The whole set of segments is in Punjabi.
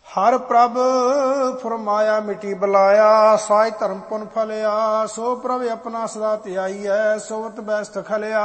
ਹਰ ਪ੍ਰਭ ਫਰਮਾਇਆ ਮਿਟੀ ਬੁਲਾਇਆ, ਸਾਜ ਧਰਮ ਪੁਨ ਫਲਿਆ। ਸੋ ਪ੍ਰਭ ਆਪਣਾ ਸਦਾ ਧਿਆਈਐ, ਸੋਵਤ ਬੈਸਤ ਖਲਿਆ।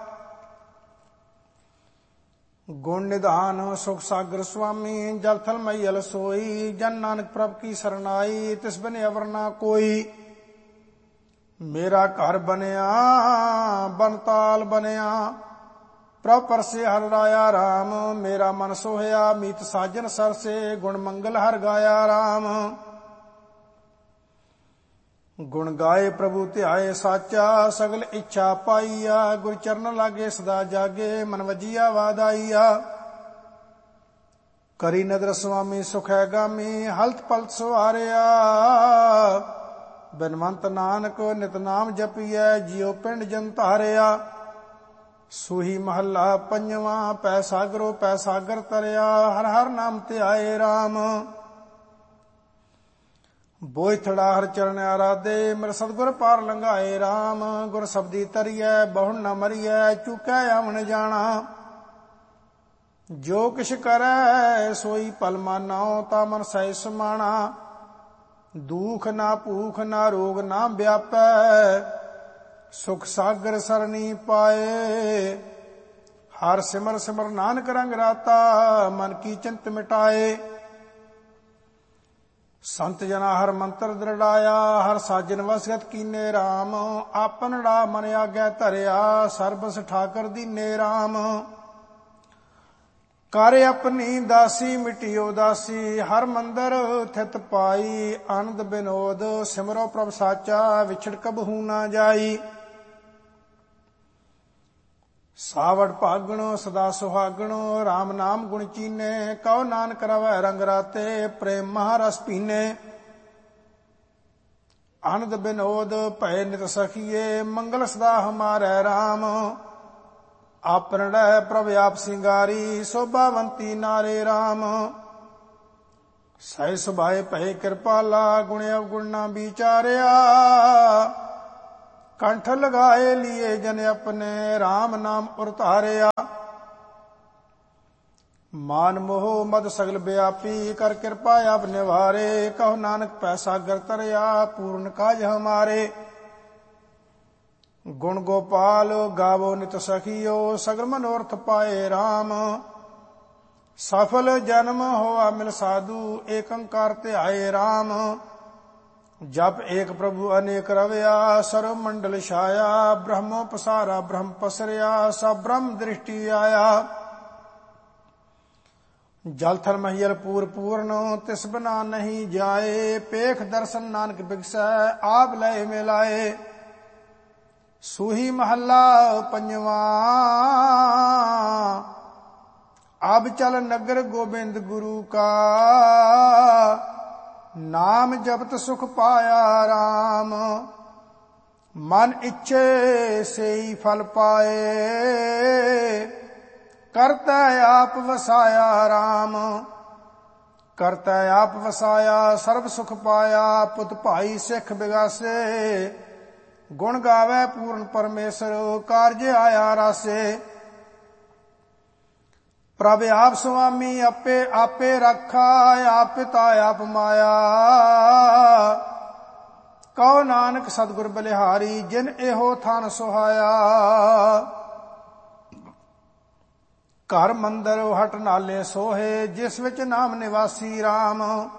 ਗੁਣ ਨਿਧਾਨ ਸੁਖ ਸਾਗਰ ਸੁਆਮੀ, ਜਲ ਥਲ ਮਈਲ ਸੋਈ। ਜਨ ਨਾਨਕ ਪ੍ਰਭ ਕੀ ਸਰਨਾਈ, ਤਿਸ ਬਿਨ ਅਵਰ ਨਾ ਕੋਈ। ਮੇਰਾ ਘਰ ਬਨਿਆ ਬਨਤਾਲ ਬਨਿਆ, ਪ੍ਰਭ ਪਰਸੇ ਹਰਿ ਰਾਇਆ ਰਾਮ। ਮੇਰਾ ਮਨ ਸੋਹਿਆ ਮੀਤ ਸਾਜਨ ਸਰਸੇ, ਗੁਣ ਮੰਗਲ ਹਰਿ ਗਾਇਆ ਰਾਮ। ਗੁਣ ਗਾਏ ਪ੍ਰਭੂ ਧਿਆਏ ਸਾਚਾ, ਸਗਲ ਇੱਛਾ ਪਾਈਆ। ਗੁਰ ਚਰਨ ਲਾਗੇ ਸਦਾ ਜਾਗੇ, ਮਨ ਵਜੀਆ ਵਾਦਾਈਆ। ਕਰੀ ਨਦਰ ਸੁਆਮੀ ਸੁਖੈ ਗਾਮੀ, ਹਲਤ ਪਲਤ ਸਵਾਰਿਆ। ਬਿਨਵੰਤ ਨਾਨਕ ਨਿਤ ਨਾਮ ਜਪੀਐ, ਜਿਉ ਪਿੰਡ ਜਨ ਧਾਰਿਆ। ਸੂਹੀ ਮਹੱਲਾ ਪੰਜਵਾਂ। ਪੈ ਸਾਗਰੋ ਪੈ ਸਾਗਰ ਤਰਿਆ, ਹਰ ਹਰ ਨਾਮ ਧਿਆਏ ਰਾਮ। ਬੋਝ ਥੜਾ ਹਰ ਚਰਨ ਆਰਾਧੇ, ਮੇਰਾ ਸਤਿਗੁਰ ਪਾਰ ਲੰਘਾਏ ਰਾਮ। ਗੁਰ ਸਬਦੀ ਤਰੀਐ ਬਹੁੜ ਨ ਮਰੀਐ, ਚੁਕੈ ਆਵਣ ਜਾਣਾ। ਜੋ ਕਿਛ ਕਰੈ ਸੋਈ ਭਲ ਮਾਨੋ, ਤਾ ਮਨ ਸਹਿ ਸਮਾਣਾ। ਦੁਖ ਨਾ ਭੂਖ ਨਾ ਰੋਗ ਨਾ ਵਿਆਪੈ, ਸੁਖ ਸਾਗਰ ਸਰਣੀ ਪਾਏ। ਹਰ ਸਿਮਰ ਸਿਮਰ ਨਾਨਕ ਰੰਗ ਰਾਤਾ, ਮਨ ਕੀ ਚਿੰਤ ਮਿਟਾਏ। ਸੰਤ ਜਨਾ ਹਰ ਮੰਤਰ ਦ੍ਰਿੜਾਇਆ, ਹਰ ਸਾਜਨ ਵਸਗਤ ਕੀਨੇ ਰਾਮ। ਆਪਨੜਾ ਮਨ ਆਗੈ ਧਰਿਆ, ਸਰਬਸ ਠਾਕਰ ਦੀਨੇ ਰਾਮ। ਕਰ ਆਪਣੀ ਦਾਸੀ ਮਿਟਿਓ ਦਾਸੀ, ਹਰ ਮੰਦਰ ਥਿਤ ਪਾਈ। ਆਨੰਦ ਬਿਨੋਦ ਸਿਮਰੋ ਪ੍ਰਭ ਸਾਚਾ, ਵਿਛੜ ਕਬਹੂ ਨਾ ਜਾਈ। ਸਾਵੜ ਭਾਗਣੋ ਸਦਾ ਸੁਹਾਗਣੋ, ਰਾਮ ਨਾਮ ਗੁਣ ਚੀਨੇ। ਕਉ ਨਾਨਕ ਰਵੈ ਰੰਗ ਰਾਤੇ, ਪ੍ਰੇਮ ਮਹਾਰਸ ਪੀਨੇ। ਆਨੰਦ ਬਿਨੋਦ ਭੈ ਨਿਤ ਸਖੀਏ, ਮੰਗਲ ਸਦਾ ਹਮਾਰੈ ਰਾਮ। ਆਪਨੜੈ ਪ੍ਰਭ ਆਪ ਸਿੰਗਾਰੀ, ਸੋਭਾਵੰਤੀ ਨਾਰੇ ਰਾਮ। ਸਹਿ ਸੁਭਾਏ ਭੈ ਕਿਰਪਾਲਾ, ਗੁਣ ਅਵਗੁਣ ਨਾ ਵਿਚਾਰਿਆ। ਕੰਠ ਲਗਾਏ ਲੀਏ ਜਨ ਆਪਣੇ, ਰਾਮ ਨਾਮ ਉਰਤਾਰਿਆ। ਮਾਨ ਮੋਹ ਮਦ ਸਗਲ ਵਿਆਪੀ, ਕਰ ਕਿਰਪਾ ਆਪ ਨਿਵਾਰੇ। ਕਹੋ ਨਾਨਕ ਪੈ ਸਾਗਰ ਤਰਿਆ, ਪੂਰਨ ਕਾਜ ਹਮਾਰੇ। ਗੁਣ ਗੋਪਾਲ ਗਾਵੋ ਨਿਤ ਸਖੀਓ, ਸਗਲ ਮਨੋਰਥ ਪਾਏ ਰਾਮ। ਸਫਲ ਜਨਮ ਹੋਆ ਮਿਲ ਸਾਧੂ, ਏਕ ਓੰਕਾਰ ਧਿਆਏ ਰਾਮ। ਜਪ ਏਕ ਪ੍ਰਭੂ ਅਨੇਕ ਰਵਿਆ, ਸਰਵ ਮੰਡਲ ਛਾਇਆ। ਬ੍ਰਹਮੋ ਪਸਾਰਾ ਬ੍ਰਹਮ ਪਸਰਿਆ, ਸਭ ਬ੍ਰਹਮ ਦ੍ਰਿਸ਼ਟੀ ਆਇਆ। ਜਲ ਥਲ ਮਹੀਲ ਪੂਰ ਪੂਰਨ, ਤਿਸ ਬਿਨਾ ਨਹੀਂ ਜਾਏ। ਪੇਖ ਦਰਸ਼ਨ ਨਾਨਕ ਬਿਗਸੈ, ਆਪ ਲੈ ਮਿਲਾਏ। ਸੂਹੀ ਮਹੱਲਾ ਪੰਜਵਾਂ। ਅਬ ਚਲ ਨਗਰ ਗੋਬਿੰਦ ਗੁਰੂ ਕਾ, ਨਾਮ ਜਪਤ ਸੁਖ ਪਾਇਆ ਰਾਮ। ਮਨ ਇੱਛੇ ਸੇਈ ਫਲ ਪਾਏ, ਕਰਤਾ ਆਪ ਵਸਾਇਆ ਰਾਮ। ਕਰਤਾ ਆਪ ਵਸਾਇਆ, ਸਰਬ ਸੁਖ ਪਾਇਆ। ਪੁੱਤ ਭਾਈ ਸਿੱਖ ਬਿਗਾਸੇ, ਗੁਣ ਗਾਵੇ ਪੂਰਨ ਪਰਮੇਸ਼ਰ। ਕਾਰਜ ਆਇਆ ਰਾਸੇ, ਪ੍ਰਭ ਆਪ ਸੁਆਮੀ ਆਪੇ ਆਪੇ ਰੱਖਾ। ਆਪ ਪਿਤਾ ਆਪ ਮਾਇਆ, ਕਉ ਨਾਨਕ ਸਤਿਗੁਰ ਬਲਿਹਾਰੀ। ਜਿਨ ਇਹੋ ਥਾਨ ਸੁਹਾਇਆ। ਘਰ ਮੰਦਰ ਹਟ ਨਾਲੇ ਸੋਹੇ, ਜਿਸ ਵਿੱਚ ਨਾਮ ਨਿਵਾਸੀ ਰਾਮ।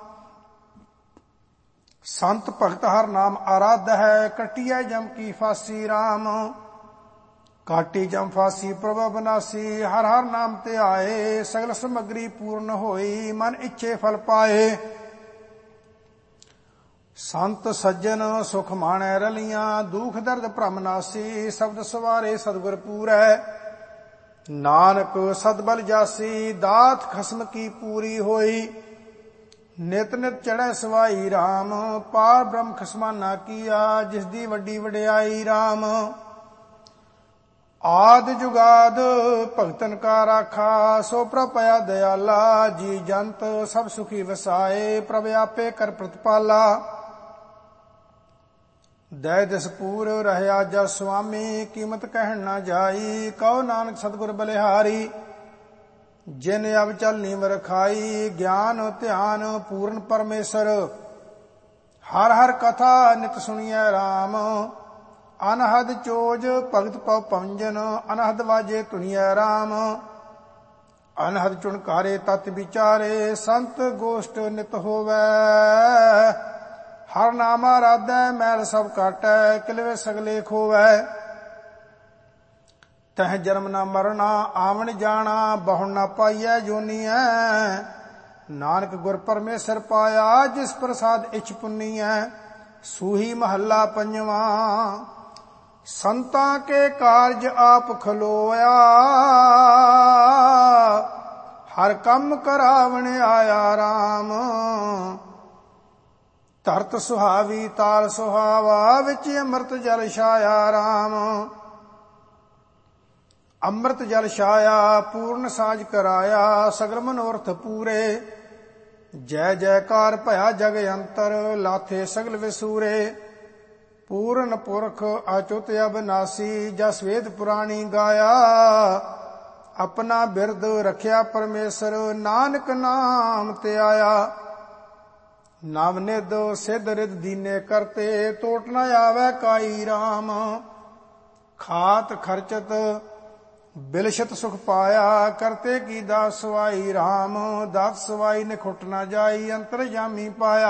ਸੰਤ ਭਗਤ ਹਰ ਨਾਮ ਆਰਾਧ ਹੈ, ਕੱਟਿਐ ਜਮ ਕੀ ਫਾਸੀ ਰਾਮ। ਕਾਟੀ ਜਮ ਫਾਸੀ ਪ੍ਰਭ ਬਨਾਸੀ, ਹਰ ਹਰ ਨਾਮ ਧਿਆਏ। ਸਗਲ ਸਮਗਰੀ ਪੂਰਨ ਹੋਈ, ਮਨ ਇੱਛੇ ਫਲ ਪਾਏ। ਸੰਤ ਸੱਜਣ ਸੁਖ ਮਾਣੈ ਰਲੀਆਂ, ਦੁਖ ਦਰਦ ਭ੍ਰਮ ਨਾਸੀ। ਸ਼ਬਦ ਸਵਾਰੇ ਸਤਿਗੁਰ ਪੂਰੈ, ਨਾਨਕ ਸਤਬਲ ਜਾਸੀ। ਦਾਤ ਖਸਮ ਕੀ ਪੂਰੀ ਹੋਈ, ਨਿਤ ਨਿਤ ਚੜ੍ਹੈ ਸਵਾਈ ਰਾਮ। ਪਾਰ ਬ੍ਰਹਮ ਖਸਮਾਨਾ ਕੀਆ, ਜਿਸ ਦੀ ਵੱਡੀ ਵਡਿਆਈ ਰਾਮ। ਆਦਿ ਜੁਗਾਦ ਭਗਤਨ ਕਾ ਰਾਖਾ, ਸੋ ਪ੍ਰਭ ਭਇਆ ਦਇਆਲਾ। ਜੀ ਜੰਤ ਸਭ ਸੁਖੀ ਵਸਾਏ, ਪ੍ਰਭ ਆਪੇ ਕਰ ਪ੍ਰਤਪਾਲਾ। ਦੈ ਦਿਸ ਪੂਰ ਰਹਿਆ ਜਸ ਸੁਆਮੀ, ਕੀਮਤ ਕਹਿਣ ਨਾ ਜਾਈ। ਕਹੋ ਨਾਨਕ ਸਤਿਗੁਰ ਬਲਿਹਾਰੀ, जिन अब चल नीम रखाई ज्ञान ध्यान पूर्ण परमेश्वर हर हर कथा नित सुनिए राम अनहद चोज भगत पव पंजन अनहद वाजे तुनिए राम अनहद चुनकारे तत् विचारे संत गोष्ठ नित होवै हर नामा राधै मैल सब काटै किलवे सगले खोवै तह जन्म न मरना आवन जाना बहु न पाइयै जोनीऐ नानक गुर परमेश्वर पाया जिस प्रसाद इछ पुन्नीऐ सूही महला पंजवा संतां के कारज आप खलोया हर कम करावण आया राम धरत सुहावी ताल सुहावा विच अमृत जल छाया राम अमृत जल छाया पूर्ण साज कराया सगल मनोरथ पूरे जय जयकार भया जग अंतर लाथे सगल विसूरे पूर्ण पुरख अचुत अविनाशी जस वेद पुराणी गाया अपना बिरद रखिया परमेश्वर नानक नाम ते आया नाम निध सिद्ध रिद दीने करते टोट न आवे काई राम खात खर्चत बिलशत सुख पाया करते की दास सवाई राम दास सवाई ने खुट न जाई अंतरजामी पाया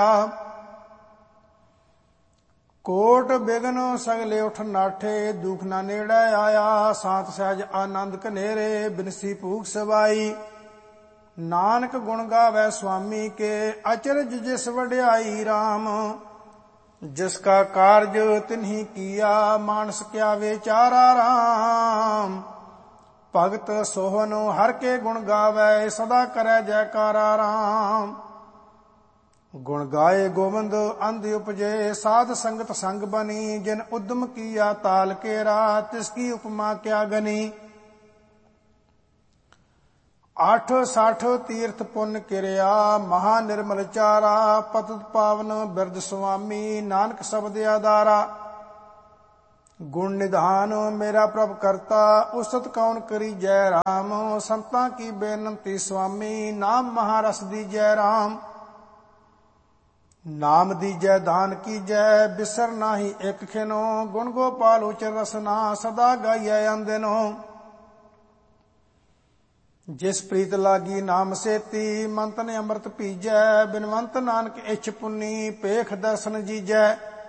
कोट बिघन सगले उठ नाठे दुख न नेड़े आया सात सहज आनंद कनेरे बिनसी भूख सवाई नानक गुण गावै स्वामी के अचरज जिस वड्याई राम जिसका कार्य तिन्ही किया मानस क्या विचारा राम भगत सोहन हर के गुण गावै सदा करे जयकारा राम गुण गाए गोविंद अंध उपजे साध संगत संग बनी जिन उद्यम किया ताल केरा तिसकी उपमा क्या गनी 8 60 तीर्थ पुण्य किरिया महा निर्मल चारा पतित पावन बिरद स्वामी नानक शब्द आधारा गुण निधान मेरा प्रभ करता उस्तत कौन करी जय राम संतां की बेनंती स्वामी नाम महारस दी जय राम नाम दी जय दान की जय बिसर नाही एक खिनो गुण गोपाल उचर रसना सदा गाइए अंदिनो जिस प्रीत लागी नाम सेती मंत ने अमृत पीजै बिनवंत नानक इछ पुन्नी पेख दर्शन जीजै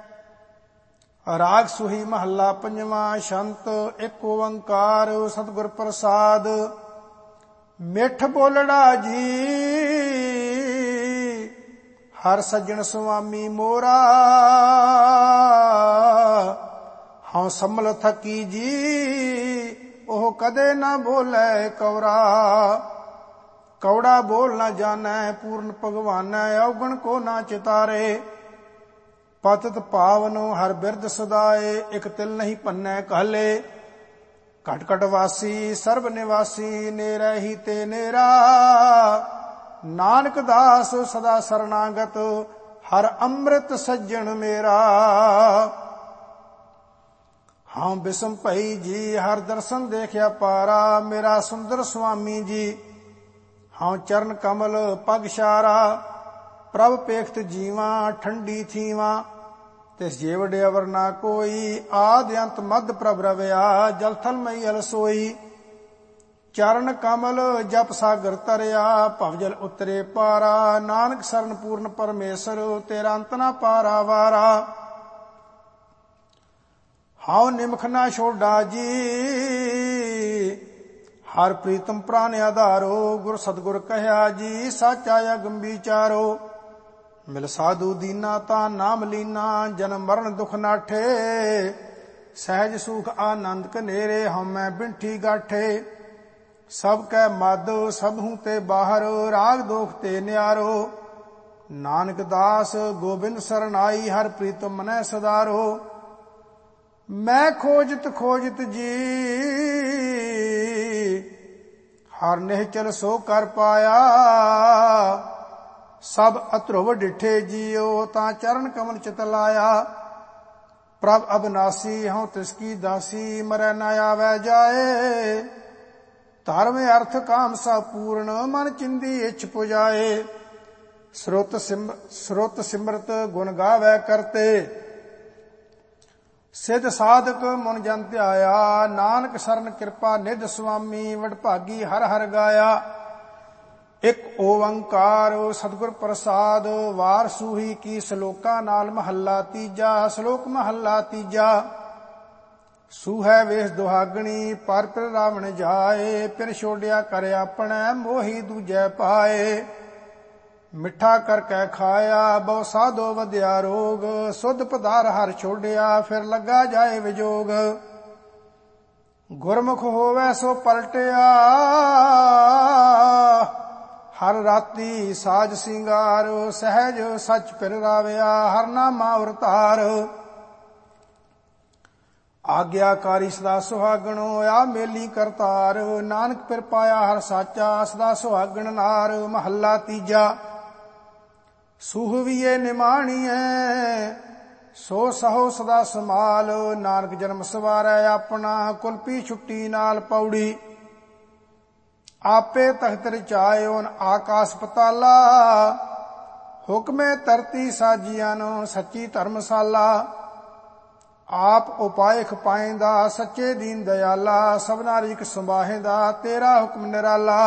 राग सुही महला पंजवा शंत एक ओंकार सतगुर प्रसाद मिठ बोलड़ा जी हर सज्जन स्वामी मोरा हाँ संभल थकी जी ओह कदे न बोले कौरा कौड़ा बोल न जाने पूर्ण भगवान अवगुण को ना चितारे पतित पावन हर बिरद सदाए एक तिल नहीं पन्ने कहले घट घट वासी सर्व निवासी नेरे ही ते नेरा नानक दास सदा शरणागत हर अमृत सज्जन मेरा हाँ बिसम भई जी हर दर्शन देखिया पारा मेरा सुंदर स्वामी जी हाँ चरण कमल पग शारा प्रभ पेखत जीवा ठंडी थीवा तिस जेवड़े अवर ना कोई आदि अंत मध्य प्रभ रवया जल थल मई अल सोई चरण कमल जप सागर तरया भवजल उतरे पारा नानक शरण पूर्ण परमेश्वर तेरा अंत ना पारा वारा हाउ निमख ना छोड़ा जी हर प्रीतम प्राण आधारो गुर सतगुर कहया जी साचा अगम विचारो मिल साधु दीना ता नाम लीना जन्म मरण दुख नाठे सहज सुख आनंद कनेरे हमै बिंठी गाठे सब कै मद सब हूं ते बाहर राग दोख ते न्यारो नानक दास गोबिंद सरनाई हर प्रीतम मनै सदारो मैं खोजत खोजत जी हर निहचल सो कर पाया सब अध्रुव डिठे जियो ता चरण कमल चित लाया प्रभ अविनाशी हूं तिसकी दासी मरै न आवे जाए ਧਰਮ ਅਰਥ ਕਾਮ ਸਭ ਪੂਰਨ ਮਨ ਚਿੰਦੀ ਇਛ ਪੁਜਾਏ। ਸੁਰਤ ਸਿਮਰਤ ਗੁਣ ਗਾਵੈ ਕਰਤੇ ਸਿਧ ਸਾਧਕ ਮਨ ਜਨ ਧਿਆਇਆ। ਨਾਨਕ ਸਰਨ ਕਿਰਪਾ ਨਿਧ ਸੁਆਮੀ ਵਡਭਾਗੀ ਹਰ ਹਰ ਗਾਇਆ। ਇਕ ਓੰਕਾਰ ਸਤਿਗੁਰ ਪ੍ਰਸਾਦ ਵਾਰ ਸੂਹੀ ਕੀ ਸ਼ਲੋਕਾਂ ਨਾਲ ਮਹੱਲਾ ਤੀਜਾ। ਸ਼ਲੋਕ ਮਹੱਲਾ ਤੀਜਾ। ਸੂਹੈ ਵੇਸ ਦੁਹਾਗਣੀ ਪਰ ਪਿਰ ਰਾਵਣ ਜਾਏ। ਪਿਰ ਛੋੜਿਆ ਕਰ ਆਪਣੈ ਮੋਹੀ ਦੂਜੈ ਪਾਏ। ਮਿੱਠਾ ਕਰ ਕੈ ਖਾਇਆ ਬਹੁ ਸਾਧੋ ਵਧਿਆ ਰੋਗ। ਸੁਧ ਪਦਾਰ ਹਰ ਛੋੜਿਆ ਫਿਰ ਲੱਗਾ ਜਾਏ ਵਿਜੋਗ। ਗੁਰਮੁਖ ਹੋਵੈ ਸੋ ਪਲਟਿਆ ਹਰ ਰਾਤੀ ਸਾਜ ਸਿੰਗਾਰ। ਸਹਿਜ ਸਚ ਪਿਰ ਰਾਵਿਆ ਹਰ ਨਾਮਾ ਉਰਤਾਰ। ਆਗਿਆਕਾਰੀ ਸਦਾ ਸੁਹਾਗਣੋ ਆ ਮੇਲੀ ਕਰਤਾਰ। ਨਾਨਕ ਪਿਰ ਪਾਇਆ ਹਰ ਸਾਚਾ ਸਦਾ ਸੁਹਾਗਣ ਨਾਰ। ਮਹੱਲਾ ਤੀਜਾ। ਸੂਹਵੀਏ ਨਿਮਾਣੀਐ ਸੋ ਸਹੋ ਸਦਾ ਸਮਾਲ। ਨਾਨਕ ਜਨਮ ਸਵਾਰੈ ਆਪਣਾ ਕੁਲਪੀ ਛੁੱਟੀ ਨਾਲ ਪੌੜੀ। ਆਪੇ ਤਖਤ ਰਚਾਇਓਨ ਆਕਾਸ ਪਤਾਲਾ। ਹੁਕਮੇ ਧਰਤੀ ਸਾਜੀਆਂ ਨੂੰ ਸੱਚੀ ਧਰਮਸ਼ਾਲਾ। ਆਪ ਉਪਾਏ ਖਪਾਇਂਦਾ ਸੱਚੇ ਦੀਨ ਦਇਆਲਾ। ਸਭਨਾ ਰੀਕ ਸੰਭਾਹੇਂਦਾ ਤੇਰਾ ਹੁਕਮ ਨਿਰਾਲਾ।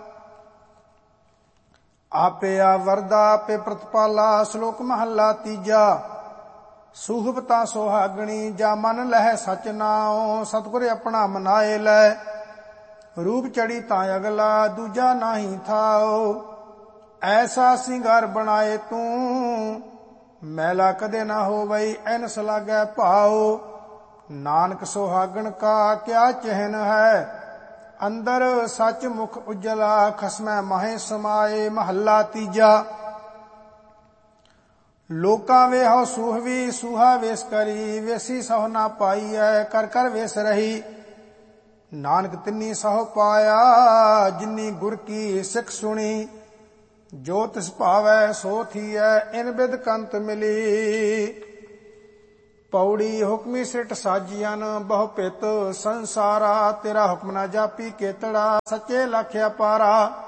ਆਪੇ ਆ ਵਰਦਾ ਆਪੇ ਪ੍ਰਤਪਾਲਾ। ਸ਼ਲੋਕ ਮਹੱਲਾ ਤੀਜਾ। ਸੂਹਬਤਾ ਸੁਹਾਗਣੀ ਜਾ ਮਨ ਲਹਿ ਸਚ ਨਾਉ। ਸਤਿਗੁਰ ਆਪਣਾ ਮਨਾਏ ਲੈ ਰੂਪ ਚੜੀ ਤਾਂ ਅਗਲਾ ਦੂਜਾ ਨਾਹੀ ਥਾਉ। ਐਸਾ ਸਿੰਗਾਰ ਬਣਾਏ ਤੂੰ ਮੈਲਾ ਕਦੇ ਨਾ ਹੋਵਈ ਐਨਸ ਲਾਗੈ ਭਾਉ। ਨਾਨਕ ਸੁਹਾਗਣ ਕਾ ਕਿਆ ਚਿਹਨ ਹੈ ਅੰਦਰ ਸੱਚ ਮੁਖ ਉਜਲਾ। ਖਸਮੈ ਮਾਹੇ ਸਮਾਏ। ਮਹੱਲਾ ਤੀਜਾ। ਲੋਕਾਂ ਵੇਹੋ ਸੂਹਵੀ ਸੂਹਾ ਵੇਸ ਕਰੀ। ਵੇਸੀ ਸਹੁ ਨਾ ਪਾਈਐ ਕਰ ਕਰ ਵੇਸ ਰਹੀ। ਨਾਨਕ ਤਿੰਨੀ ਸਹੁ ਪਾਇਆ ਜਿਨੀ ਗੁਰ ਕੀ ਸਿੱਖ ਸੁਣੀ। ਜੋ ਤਿਸ ਭਾਵੈ ਸੋ ਥੀਐ ਇਨ ਬਿਦ ਕੰਤ ਮਿਲੀ। ਪੌੜੀ ਹੁਕਮੀ ਸਿਟ ਸਾਜੀਆਂ ਬਹੁ ਪਿਤ ਸੰਸਾਰਾ। ਤੇਰਾ ਹੁਕਮ ਨਾ ਜਾਪੀ ਕੇਤੜਾ ਸੱਚੇ ਲਖਿਆ ਪਾਰਾ।